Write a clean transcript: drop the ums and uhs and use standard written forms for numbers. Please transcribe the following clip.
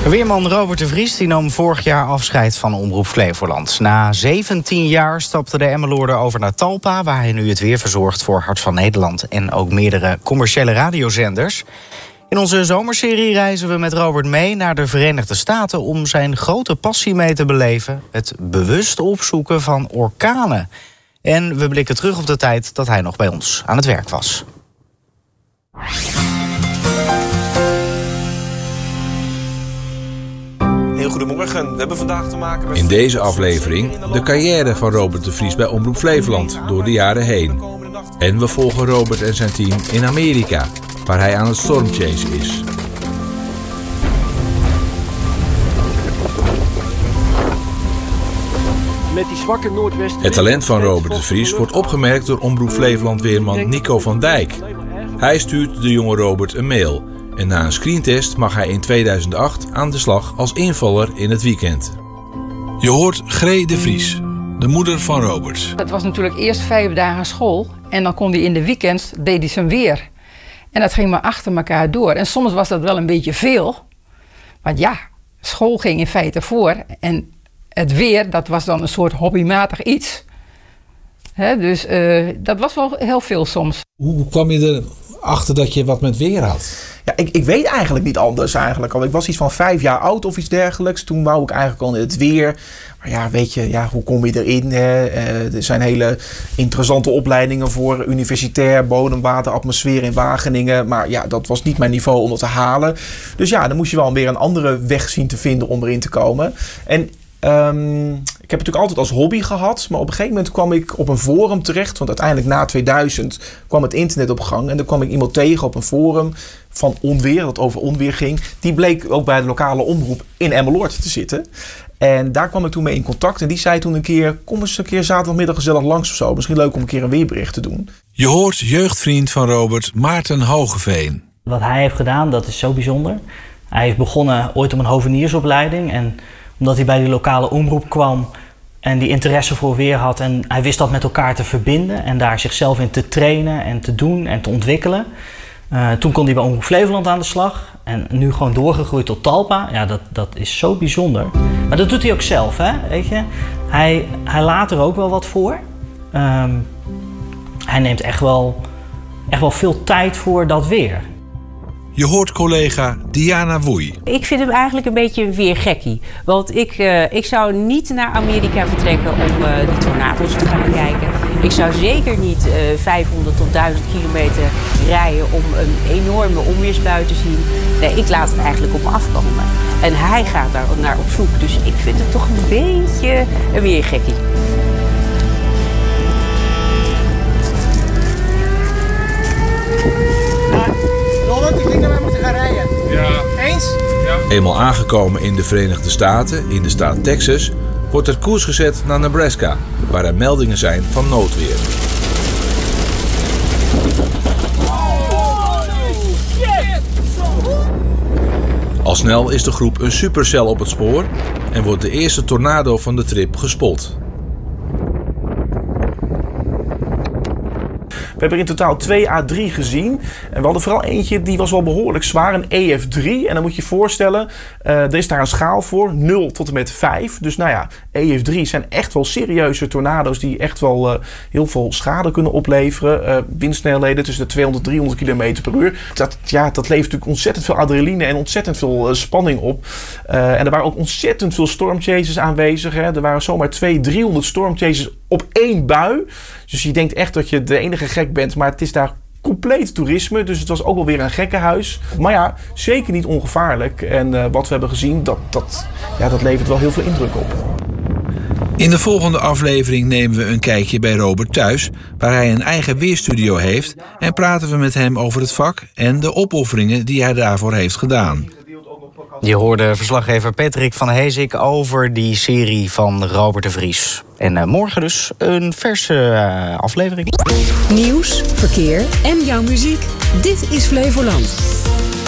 Weerman Robert de Vries die nam vorig jaar afscheid van Omroep Flevoland. Na 17 jaar stapte de Emmeloorder over naar Talpa, waar hij nu het weer verzorgt voor Hart van Nederland en ook meerdere commerciële radiozenders. In onze zomerserie reizen we met Robert mee naar de Verenigde Staten om zijn grote passie mee te beleven: het bewust opzoeken van orkanen. En we blikken terug op de tijd dat hij nog bij ons aan het werk was. Goedemorgen, we hebben vandaag te maken met... In deze aflevering de carrière van Robert de Vries bij Omroep Flevoland door de jaren heen. En we volgen Robert en zijn team in Amerika, waar hij aan het stormchasen is. Met die zwakke noordwesten... Het talent van Robert de Vries wordt opgemerkt door Omroep Flevoland-weerman Nico van Dijk. Hij stuurt de jonge Robert een mail. En na een screentest mag hij in 2008 aan de slag als invaller in het weekend. Je hoort Gree de Vries, de moeder van Robert. Het was natuurlijk eerst 5 dagen school. En dan kon hij in de weekends, deed hij zijn weer. En dat ging maar achter elkaar door. En soms was dat wel een beetje veel. Want ja, school ging in feite voor. En het weer, dat was dan een soort hobbymatig iets. Dus dat was wel heel veel soms. Hoe kwam je erachter dat je wat met weer had? Ja, ik weet eigenlijk niet anders eigenlijk al. Ik was iets van 5 jaar oud of iets dergelijks. Toen wou ik eigenlijk al in het weer. Maar ja, weet je, ja, hoe kom je erin? Hè? Er zijn hele interessante opleidingen voor universitair bodem, water, atmosfeer in Wageningen. Maar ja, dat was niet mijn niveau om dat te halen. Dus ja, dan moest je wel weer een andere weg zien te vinden om erin te komen. En ik heb het natuurlijk altijd als hobby gehad. Maar op een gegeven moment kwam ik op een forum terecht. Want uiteindelijk na 2000 kwam het internet op gang. En dan kwam ik iemand tegen op een forum van onweer, dat over onweer ging. Die bleek ook bij de lokale omroep in Emmeloord te zitten. En daar kwam ik toen mee in contact. En die zei toen een keer, kom eens een keer zaterdagmiddag gezellig langs of zo. Misschien leuk om een keer een weerbericht te doen. Je hoort jeugdvriend van Robert, Maarten Hogeveen. Wat hij heeft gedaan, dat is zo bijzonder. Hij heeft begonnen ooit op een hoveniersopleiding. En omdat hij bij die lokale omroep kwam en die interesse voor weer had. En hij wist dat met elkaar te verbinden en daar zichzelf in te trainen en te doen en te ontwikkelen. Toen kon hij bij Omroep Flevoland aan de slag. En nu gewoon doorgegroeid tot Talpa. Ja, dat is zo bijzonder. Maar dat doet hij ook zelf, hè? Weet je? Hij laat er ook wel wat voor. Hij neemt echt wel veel tijd voor dat weer. Je hoort collega Diana Woei. Ik vind hem eigenlijk een beetje een weergekkie. Want ik zou niet naar Amerika vertrekken om die tornado's te gaan kijken. Ik zou zeker niet 500 tot 1000 kilometer rijden om een enorme onweersbui te zien. Nee, ik laat het eigenlijk op me afkomen. En hij gaat daar naar op zoek. Dus ik vind het toch een beetje een weergekkie. Ik denk dat wij moeten gaan rijden. Ja. Eens? Ja. Eenmaal aangekomen in de Verenigde Staten, in de staat Texas, wordt er koers gezet naar Nebraska, waar er meldingen zijn van noodweer. Al snel is de groep een supercel op het spoor en wordt de eerste tornado van de trip gespot. We hebben er in totaal 2 à 3 gezien. En we hadden vooral eentje, die was wel behoorlijk zwaar. Een EF3. En dan moet je je voorstellen, er is daar een schaal voor. 0 tot en met 5. Dus nou ja, EF3 zijn echt wel serieuze tornado's die echt wel heel veel schade kunnen opleveren. Windsnelheden tussen de 200 en 300 km per uur. Dat levert natuurlijk ontzettend veel adrenaline en ontzettend veel spanning op. En er waren ook ontzettend veel stormchasers aanwezig. Hè. Er waren zomaar 200-300 stormchasers op 1 bui. Dus je denkt echt dat je de enige gek bent, maar het is daar compleet toerisme. Dus het was ook wel weer een gekkenhuis. Maar ja, zeker niet ongevaarlijk. En wat we hebben gezien, dat levert wel heel veel indruk op. In de volgende aflevering nemen we een kijkje bij Robert thuis, waar hij een eigen weerstudio heeft, en praten we met hem over het vak en de opofferingen die hij daarvoor heeft gedaan. Je hoorde verslaggever Patrick van Heesik over die serie van Robert de Vries. En morgen dus een verse aflevering. Nieuws, verkeer en jouw muziek. Dit is Flevoland.